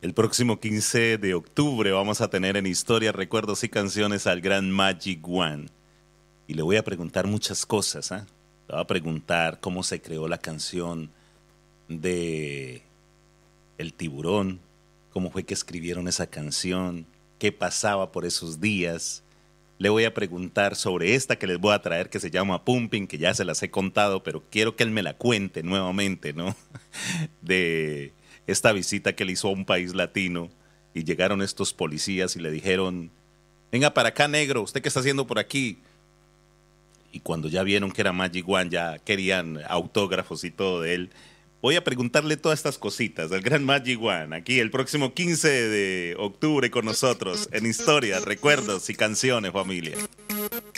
El próximo 15 de octubre vamos a tener en Historia, Recuerdos y Canciones al gran Magic One. Y le voy a preguntar muchas cosas. Le voy a preguntar cómo se creó la canción de El Tiburón, cómo fue que escribieron esa canción, qué pasaba por esos días. Le voy a preguntar sobre esta que les voy a traer que se llama Pumping, que ya se las he contado, pero quiero que él me la cuente nuevamente, ¿no? De esta visita que él hizo a un país latino y llegaron estos policías y le dijeron, venga para acá negro, ¿usted qué está haciendo por aquí? Y cuando ya vieron que era Magic One, ya querían autógrafos y todo de él. Voy a preguntarle todas estas cositas al gran Magic One, aquí el próximo 15 de octubre con nosotros, en Historia, Recuerdos y Canciones, familia.